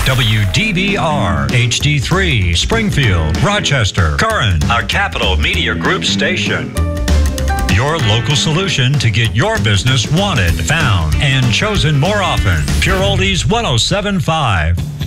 WDBR, HD3, Springfield, Rochester, Curran, a Capital Media Group station. Your local solution to get your business wanted, found, and chosen more often. Pure Oldies 107.5.